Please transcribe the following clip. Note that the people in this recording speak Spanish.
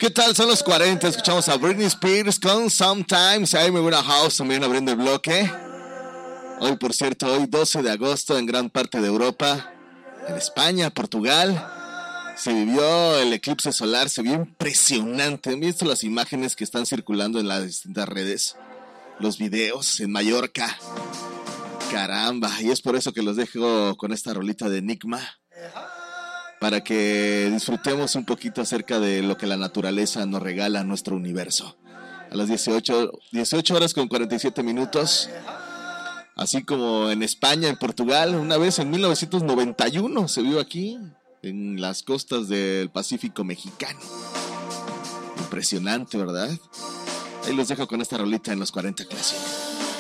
¿Qué tal? Son los 40. Escuchamos a Britney Spears con Sometimes. Ahí me voy a House también abriendo el bloque. Hoy, por cierto, hoy 12 de agosto en gran parte de Europa, en España, Portugal, se vivió el eclipse solar. Se vio impresionante. ¿Han visto las imágenes que están circulando en las distintas redes? Los videos en Mallorca. Caramba, y es por eso que los dejo con esta rolita de Enigma, para que disfrutemos un poquito acerca de lo que la naturaleza nos regala a nuestro universo. A las 18 horas con 47 minutos, así como en España, en Portugal, una vez en 1991 se vio aquí, en las costas del Pacífico mexicano. Impresionante, ¿verdad? Ahí los dejo con esta rolita en los 40 Classic.